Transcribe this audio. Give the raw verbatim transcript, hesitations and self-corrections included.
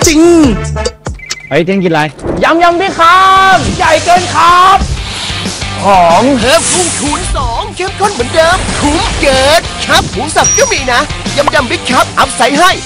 จริงเฮ้ยเที่ยงกินอะไรยำยำพี่ครับใหญ่เกินครับหอมเพิ่มพุ่งคูณสองเข้มข้นเหมือนเดิมคุ้มเกินครับหมูสับก็มีนะยำยำบิ๊กครับอัพใส่ให้